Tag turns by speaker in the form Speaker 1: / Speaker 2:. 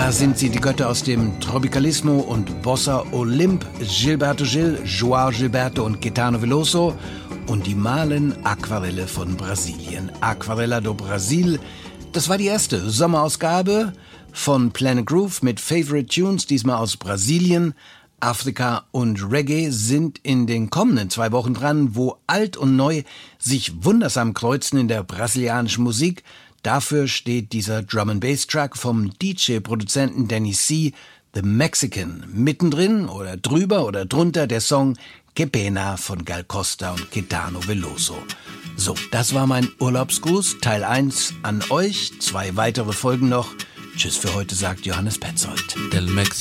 Speaker 1: Da sind sie, die Götter aus dem Tropicalismo und Bossa Olymp, Gilberto Gil, João Gilberto und Caetano Veloso. Und die malen Aquarelle von Brasilien. Aquarela do Brasil. Das war die erste Sommerausgabe von Planet Groove mit Favorite Tunes, diesmal aus Brasilien. Afrika und Reggae sind in den kommenden 2 Wochen dran, wo alt und neu sich wundersam kreuzen in der brasilianischen Musik. Dafür steht dieser Drum-and-Bass-Track vom DJ-Produzenten Danny C., The Mexican. Mittendrin oder drüber oder drunter der Song Que Pena von Gal Costa und Caetano Veloso. So, das war mein Urlaubsgruß, Teil 1 an euch. 2 weitere Folgen noch. Tschüss für heute, sagt Johannes Petzold.
Speaker 2: Del Mexico.